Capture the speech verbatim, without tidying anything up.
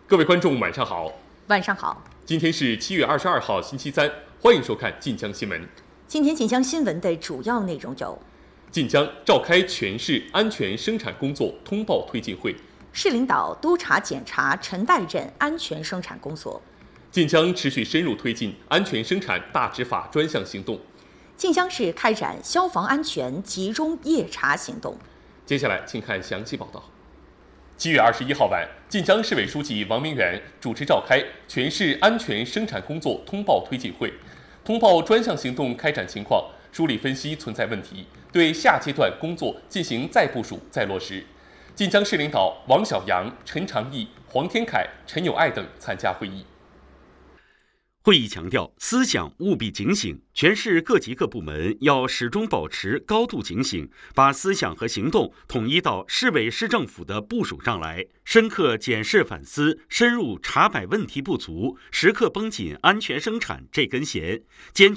各位观众，晚上好。 晚上好。 今天是七月二十二号，星期三，欢迎收看晋江新闻。 今天晋江新闻的主要内容有： 晋江召开全市安全生产工作通报推进会， 市领导督查检查陈代镇安全生产工作； 晋江持续深入推进安全生产大执法专项行动； 晋江市开展消防安全集中夜查行动。 接下来，请看详细报道。七月二十一号晚，晋江市委书记王明远主持召开全市安全生产工作通报推进会，通报专项行动开展情况，梳理分析存在问题，对下阶段工作进行再部署、再落实。晋江市领导王晓阳、陈长义、黄天凯、陈友爱等参加会议。 会议强调，思想务必警醒，全市各级各部门要始终保持高度警醒，把思想和行动统一到市委市政府的部署上来，深刻检视反思，深入查摆问题不足，时刻绷紧安全生产这根弦，坚决